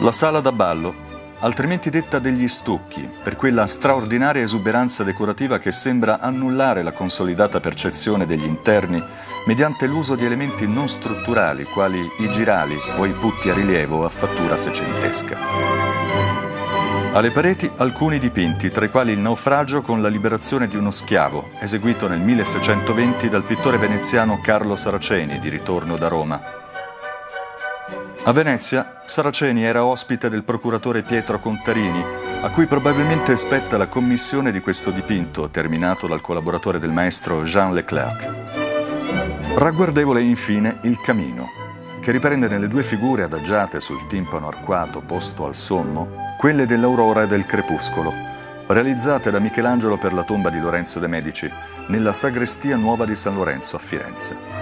La sala da ballo, altrimenti detta degli stucchi, per quella straordinaria esuberanza decorativa che sembra annullare la consolidata percezione degli interni mediante l'uso di elementi non strutturali quali i girali o i putti a rilievo a fattura seicentesca. Alle pareti alcuni dipinti, tra i quali il naufragio con la liberazione di uno schiavo, eseguito nel 1620 dal pittore veneziano Carlo Saraceni, di ritorno da Roma. A Venezia, Saraceni era ospite del procuratore Pietro Contarini, a cui probabilmente spetta la commissione di questo dipinto, terminato dal collaboratore del maestro Jean Leclerc. Ragguardevole infine il camino, che riprende nelle due figure adagiate sul timpano arcuato posto al sommo quelle dell'aurora e del crepuscolo, realizzate da Michelangelo per la tomba di Lorenzo de' Medici nella sagrestia nuova di San Lorenzo a Firenze.